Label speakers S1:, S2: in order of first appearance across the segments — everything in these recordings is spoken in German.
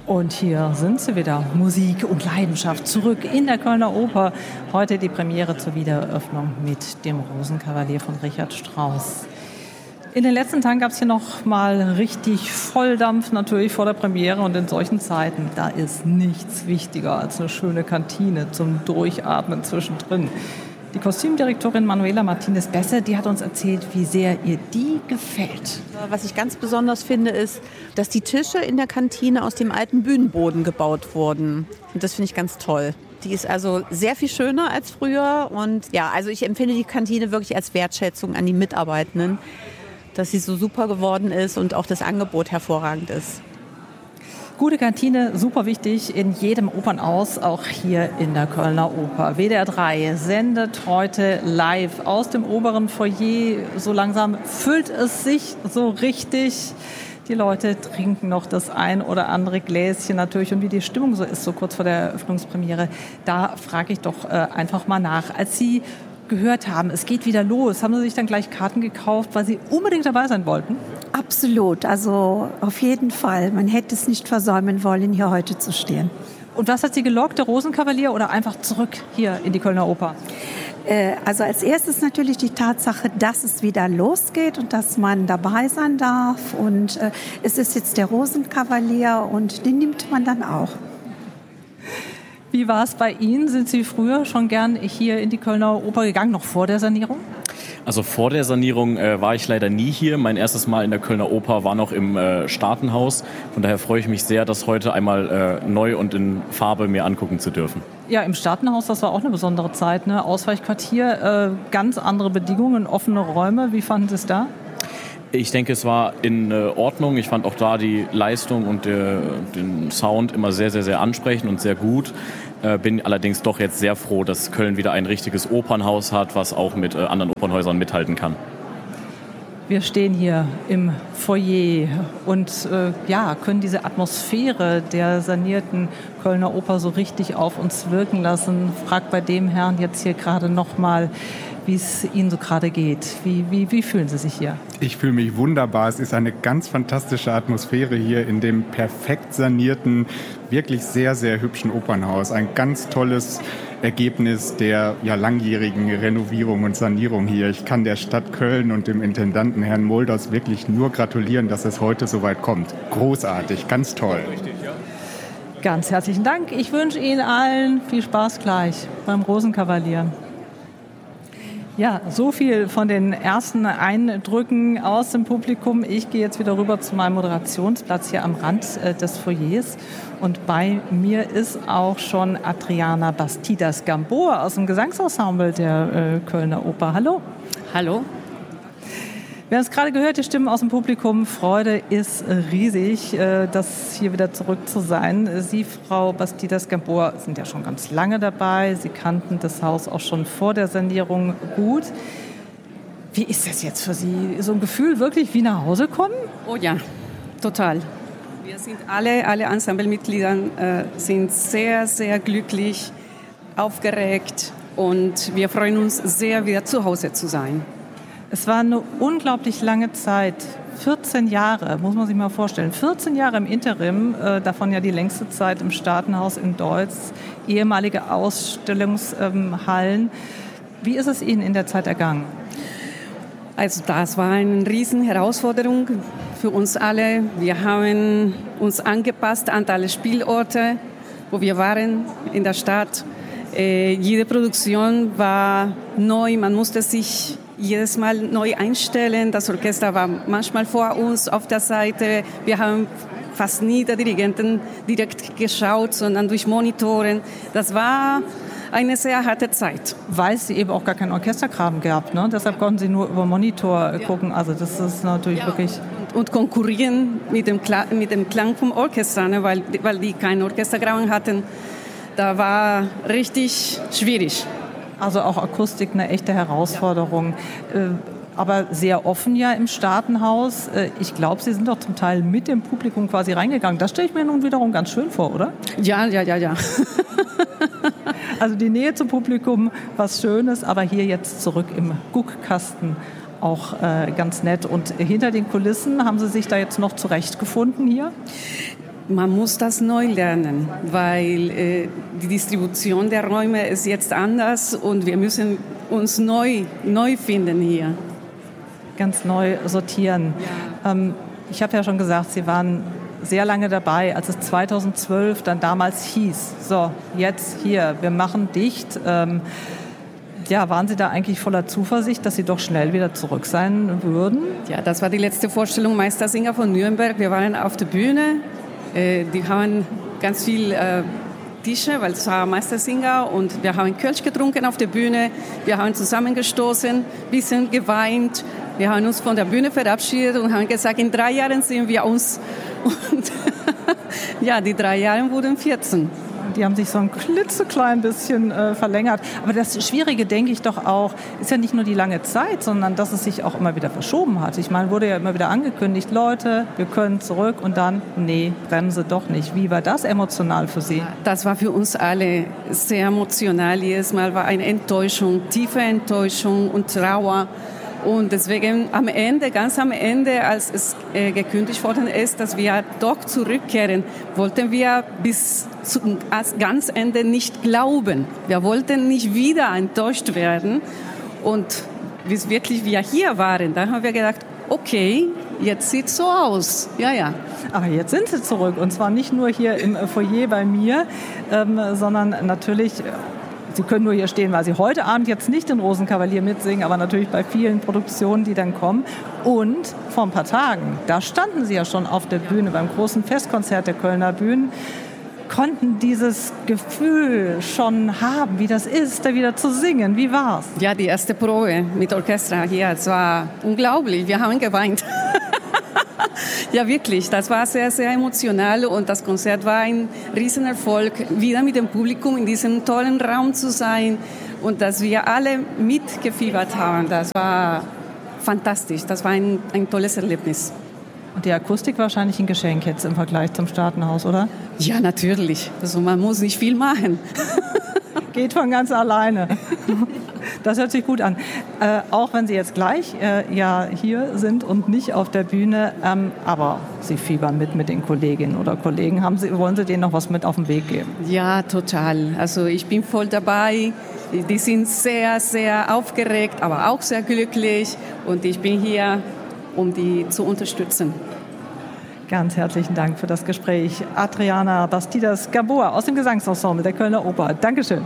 S1: Und hier sind sie wieder, Musik und Leidenschaft, zurück in der Kölner Oper. Heute die Premiere zur Wiedereröffnung mit dem Rosenkavalier von Richard Strauss. In den letzten Tagen gab es hier noch mal richtig Volldampf natürlich vor der Premiere. Und in solchen Zeiten, da ist nichts wichtiger als eine schöne Kantine zum Durchatmen zwischendrin. Die Kostümdirektorin Manuela Martinez-Besse, die hat uns erzählt, wie sehr ihr die gefällt.
S2: Was ich ganz besonders finde, ist, dass die Tische in der Kantine aus dem alten Bühnenboden gebaut wurden. Und das finde ich ganz toll. Die ist also sehr viel schöner als früher. Und ja, also ich empfinde die Kantine wirklich als Wertschätzung an die Mitarbeitenden, dass sie so super geworden ist und auch das Angebot hervorragend ist.
S1: Gute Kantine, super wichtig in jedem Opernhaus, auch hier in der Kölner Oper. WDR 3 sendet heute live aus dem oberen Foyer. So langsam füllt es sich so richtig. Die Leute trinken noch das ein oder andere Gläschen natürlich. Und wie die Stimmung so ist, so kurz vor der Eröffnungspremiere, da frage ich doch einfach mal nach. Als Sie gehört haben, es geht wieder los, haben Sie sich dann gleich Karten gekauft, weil Sie unbedingt dabei sein wollten?
S3: Absolut, also auf jeden Fall. Man hätte es nicht versäumen wollen, hier heute zu stehen.
S1: Und was hat Sie gelockt, der Rosenkavalier oder einfach zurück hier in die Kölner Oper?
S3: Also als erstes natürlich die Tatsache, dass es wieder losgeht und dass man dabei sein darf. Und es ist jetzt der Rosenkavalier und den nimmt man dann auch.
S1: Wie war es bei Ihnen? Sind Sie früher schon gern hier in die Kölner Oper gegangen, noch vor der Sanierung?
S4: Also vor der Sanierung war ich leider nie hier. Mein erstes Mal in der Kölner Oper war noch im Staatenhaus. Von daher freue ich mich sehr, das heute einmal neu und in Farbe mir angucken zu dürfen.
S1: Ja, im Staatenhaus, das war auch eine besondere Zeit, ne? Ausweichquartier, ganz andere Bedingungen, offene Räume. Wie fanden Sie es da?
S4: Ich denke, es war in Ordnung. Ich fand auch da die Leistung und den Sound immer sehr, sehr, sehr ansprechend und sehr gut. Bin allerdings doch jetzt sehr froh, dass Köln wieder ein richtiges Opernhaus hat, was auch mit anderen Opernhäusern mithalten kann.
S1: Wir stehen hier im Foyer und können diese Atmosphäre der sanierten Kölner Oper so richtig auf uns wirken lassen. Frag bei dem Herrn jetzt hier gerade noch mal, wie es Ihnen so gerade geht. Wie fühlen Sie sich hier?
S5: Ich fühle mich wunderbar. Es ist eine ganz fantastische Atmosphäre hier in dem perfekt sanierten, wirklich sehr, sehr hübschen Opernhaus. Ein ganz tolles Ergebnis der langjährigen Renovierung und Sanierung hier. Ich kann der Stadt Köln und dem Intendanten Herrn Molders wirklich nur gratulieren, dass es heute so weit kommt. Großartig, ganz toll.
S1: Ganz herzlichen Dank. Ich wünsche Ihnen allen viel Spaß gleich beim Rosenkavalier. Ja, so viel von den ersten Eindrücken aus dem Publikum. Ich gehe jetzt wieder rüber zu meinem Moderationsplatz hier am Rand des Foyers. Und bei mir ist auch schon Adriana Bastidas-Gamboa aus dem Gesangsensemble der Kölner Oper. Hallo.
S6: Hallo.
S1: Wir haben es gerade gehört, die Stimmen aus dem Publikum. Freude ist riesig, das hier wieder zurück zu sein. Sie, Frau Bastidas-Gamboa, sind ja schon ganz lange dabei. Sie kannten das Haus auch schon vor der Sanierung gut. Wie ist das jetzt für Sie? So ein Gefühl wirklich wie nach Hause kommen?
S6: Oh ja, total. Wir sind alle Ensemblemitglieder sind sehr, sehr glücklich, aufgeregt und wir freuen uns sehr, wieder zu Hause zu sein.
S1: Es war eine unglaublich lange Zeit, 14 Jahre, muss man sich mal vorstellen. 14 Jahre im Interim, davon ja die längste Zeit im Staatenhaus in Deutz, ehemalige Ausstellungshallen. Wie ist es Ihnen in der Zeit ergangen?
S6: Also das war eine riesen Herausforderung für uns alle. Wir haben uns angepasst an alle Spielorte, wo wir waren in der Stadt. Jede Produktion war neu, man musste sich jedes Mal neu einstellen. Das Orchester war manchmal vor uns auf der Seite. Wir haben fast nie der Dirigenten direkt geschaut, sondern durch Monitoren. Das war eine sehr harte Zeit.
S1: Weil es eben auch gar keinen Orchesterkram gab, ne? Deshalb konnten Sie nur über Monitor gucken. Also das ist natürlich wirklich...
S6: Und konkurrieren mit dem Klang vom Orchester, ne? weil die keinen Orchesterkram hatten. Da war richtig schwierig.
S1: Also auch Akustik eine echte Herausforderung. Aber sehr offen ja im Staatenhaus. Ich glaube, Sie sind doch zum Teil mit dem Publikum quasi reingegangen. Das stelle ich mir nun wiederum ganz schön vor, oder?
S6: Ja.
S1: Also die Nähe zum Publikum, was Schönes, aber hier jetzt zurück im Guckkasten auch ganz nett. Und hinter den Kulissen, haben Sie sich da jetzt noch zurechtgefunden hier?
S6: man muss das neu lernen, weil die Distribution der Räume ist jetzt anders und wir müssen uns neu finden hier.
S1: Ganz neu sortieren. Ja. Ich habe ja schon gesagt, Sie waren sehr lange dabei, als es 2012 dann damals hieß, so, jetzt hier, wir machen dicht. Waren Sie da eigentlich voller Zuversicht, dass Sie doch schnell wieder zurück sein würden?
S6: Ja, das war die letzte Vorstellung Meistersinger von Nürnberg. Wir waren auf der Bühne, die haben ganz viel Tische, weil es war Meistersinger und wir haben Kölsch getrunken auf der Bühne, wir haben zusammengestoßen, ein bisschen geweint, wir haben uns von der Bühne verabschiedet und haben gesagt, in 3 Jahren sehen wir uns. Und ja, die 3 Jahre wurden 14.
S1: Die haben sich so ein klitzeklein bisschen verlängert. Aber das Schwierige, denke ich doch auch, ist ja nicht nur die lange Zeit, sondern dass es sich auch immer wieder verschoben hat. Ich meine, wurde ja immer wieder angekündigt, Leute, wir können zurück und dann, nee, Bremse doch nicht. Wie war das emotional für Sie?
S6: Das war für uns alle sehr emotional. Jedes Mal war eine Enttäuschung, tiefe Enttäuschung und Trauer. Und deswegen ganz am Ende, als es gekündigt worden ist, dass wir doch zurückkehren, wollten wir bis zum ganz Ende nicht glauben. Wir wollten nicht wieder enttäuscht werden. Und bis wirklich wir hier waren, dann haben wir gedacht, okay, jetzt sieht es so aus. Ja.
S1: Aber jetzt sind Sie zurück. Und zwar nicht nur hier im Foyer bei mir, sondern natürlich... Sie können nur hier stehen, weil Sie heute Abend jetzt nicht den Rosenkavalier mitsingen, aber natürlich bei vielen Produktionen, die dann kommen. Und vor ein paar Tagen, da standen Sie ja schon auf der Bühne beim großen Festkonzert der Kölner Bühnen, konnten dieses Gefühl schon haben, wie das ist, da wieder zu singen. Wie war's?
S6: Ja, die erste Probe mit Orchester hier, es war unglaublich. Wir haben geweint. Ja, wirklich. Das war sehr, sehr emotional und das Konzert war ein Riesenerfolg, wieder mit dem Publikum in diesem tollen Raum zu sein und dass wir alle mitgefiebert haben. Das war fantastisch. Das war ein tolles Erlebnis.
S1: Und die Akustik wahrscheinlich ein Geschenk jetzt im Vergleich zum Staatenhaus, oder?
S6: Ja, natürlich. Also man muss nicht viel machen.
S1: Geht von ganz alleine. Das hört sich gut an. Auch wenn Sie jetzt gleich hier sind und nicht auf der Bühne, aber Sie fiebern mit den Kolleginnen oder Kollegen. Wollen Sie denen noch was mit auf den Weg geben?
S6: Ja, total. Also ich bin voll dabei. Die sind sehr, sehr aufgeregt, aber auch sehr glücklich. Und ich bin hier, um die zu unterstützen.
S1: Ganz herzlichen Dank für das Gespräch. Adriana Bastidas-Gamboa aus dem Gesangsensemble der Kölner Oper. Dankeschön.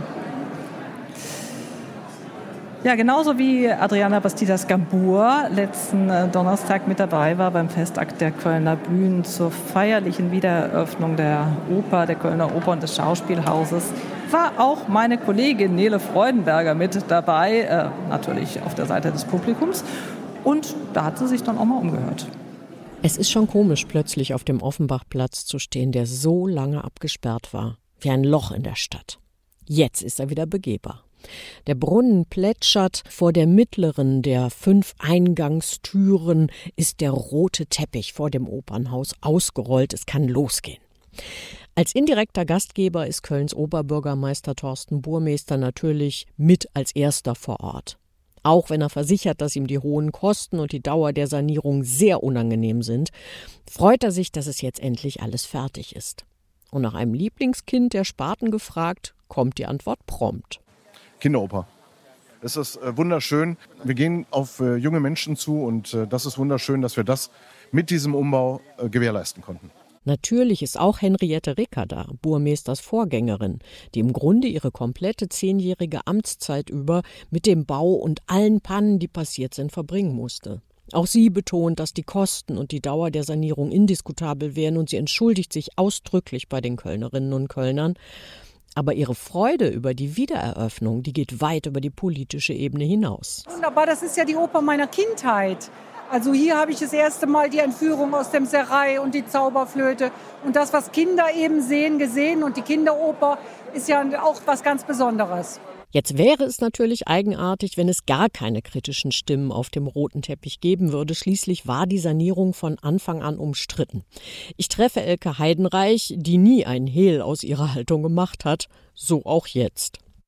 S1: Ja, genauso wie Adriana Bastidas-Gamboa letzten Donnerstag mit dabei war beim Festakt der Kölner Bühnen zur feierlichen Wiedereröffnung der Oper, der Kölner Oper und des Schauspielhauses, war auch meine Kollegin Nele Freudenberger mit dabei, natürlich auf der Seite des Publikums. Und da hat sie sich dann auch mal umgehört.
S7: Es ist schon komisch, plötzlich auf dem Offenbachplatz zu stehen, der so lange abgesperrt war, wie ein Loch in der Stadt. Jetzt ist er wieder begehbar. Der Brunnen plätschert, vor der mittleren der 5 Eingangstüren ist der rote Teppich vor dem Opernhaus ausgerollt, es kann losgehen. Als indirekter Gastgeber ist Kölns Oberbürgermeister Thorsten Burmester natürlich mit als erster vor Ort. Auch wenn er versichert, dass ihm die hohen Kosten und die Dauer der Sanierung sehr unangenehm sind, freut er sich, dass es jetzt endlich alles fertig ist. Und nach einem Lieblingskind der Spaten gefragt, kommt die Antwort prompt.
S8: Kinderoper. Es ist wunderschön. Wir gehen auf junge Menschen zu und das ist wunderschön, dass wir das mit diesem Umbau gewährleisten konnten.
S7: Natürlich ist auch Henriette Ricker da, Burmesters Vorgängerin, die im Grunde ihre komplette 10-jährige Amtszeit über mit dem Bau und allen Pannen, die passiert sind, verbringen musste. Auch sie betont, dass die Kosten und die Dauer der Sanierung indiskutabel wären und sie entschuldigt sich ausdrücklich bei den Kölnerinnen und Kölnern. Aber ihre Freude über die Wiedereröffnung, die geht weit über die politische Ebene hinaus.
S9: Wunderbar, das ist ja die Oper meiner Kindheit. Also hier habe ich das erste Mal die Entführung aus dem Serail und die Zauberflöte. Und das, was Kinder eben sehen, gesehen. Und die Kinderoper ist ja auch was ganz Besonderes.
S7: Jetzt wäre es natürlich eigenartig, wenn es gar keine kritischen Stimmen auf dem roten Teppich geben würde. Schließlich war die Sanierung von Anfang an umstritten. Ich treffe Elke Heidenreich, die nie einen Hehl aus ihrer Haltung gemacht hat, so auch jetzt.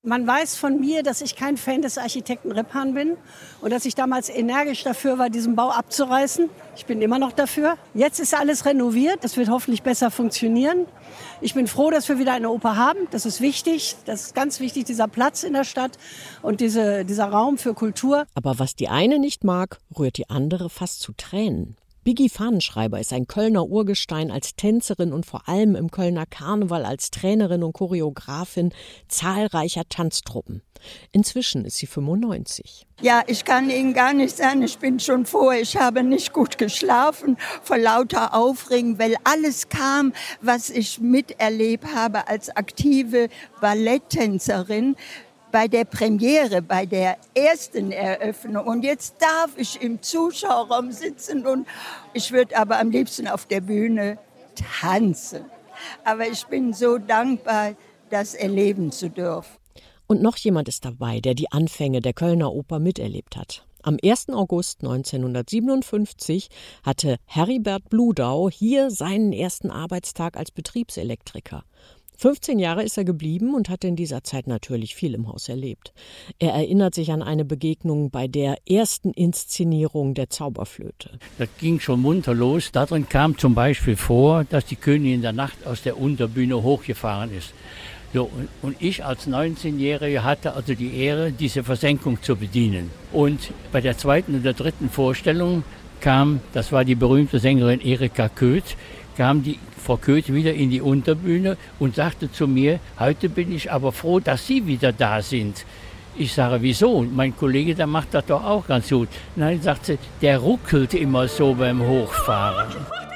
S10: Man weiß von mir, dass ich kein Fan des Architekten Rippahn bin und dass ich damals energisch dafür war, diesen Bau abzureißen. Ich bin immer noch dafür. Jetzt ist alles renoviert. Das wird hoffentlich besser funktionieren. Ich bin froh, dass wir wieder eine Oper haben. Das ist wichtig. Das ist ganz wichtig, dieser Platz in der Stadt und dieser Raum für Kultur.
S7: Aber was die eine nicht mag, rührt die andere fast zu Tränen. Biggi Fahnenschreiber ist ein Kölner Urgestein als Tänzerin und vor allem im Kölner Karneval als Trainerin und Choreografin zahlreicher Tanztruppen. Inzwischen ist sie 95.
S11: Ja, ich kann Ihnen gar nicht sagen, ich bin schon froh, ich habe nicht gut geschlafen vor lauter Aufregung, weil alles kam, was ich miterlebt habe als aktive Balletttänzerin. Bei der Premiere, bei der ersten Eröffnung. Und jetzt darf ich im Zuschauerraum sitzen und ich würde aber am liebsten auf der Bühne tanzen. Aber ich bin so dankbar, das erleben zu dürfen.
S7: Und noch jemand ist dabei, der die Anfänge der Kölner Oper miterlebt hat. Am 1. August 1957 hatte Heribert Bludau hier seinen ersten Arbeitstag als Betriebselektriker. 15 Jahre ist er geblieben und hat in dieser Zeit natürlich viel im Haus erlebt. Er erinnert sich an eine Begegnung bei der ersten Inszenierung der Zauberflöte.
S12: Das ging schon munter los. Darin kam zum Beispiel vor, dass die Königin der Nacht aus der Unterbühne hochgefahren ist. So, und ich als 19-Jähriger hatte also die Ehre, diese Versenkung zu bedienen. Und bei der zweiten und der dritten Vorstellung das war die berühmte Sängerin Erika Köth, kam die Frau Köth wieder in die Unterbühne und sagte zu mir, heute bin ich aber froh, dass Sie wieder da sind. Ich sage, wieso? Mein Kollege, der macht das doch auch ganz gut. Nein, sagt sie, der ruckelt immer so beim Hochfahren.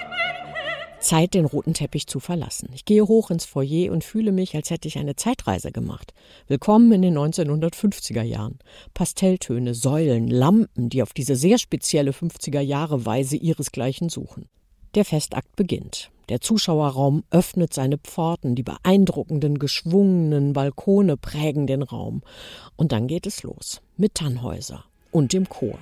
S7: Zeit, den roten Teppich zu verlassen. Ich gehe hoch ins Foyer und fühle mich, als hätte ich eine Zeitreise gemacht. Willkommen in den 1950er Jahren. Pastelltöne, Säulen, Lampen, die auf diese sehr spezielle 50er-Jahre-Weise ihresgleichen suchen. Der Festakt beginnt. Der Zuschauerraum öffnet seine Pforten, die beeindruckenden, geschwungenen Balkone prägen den Raum. Und dann geht es los mit Tannhäuser und dem Chor.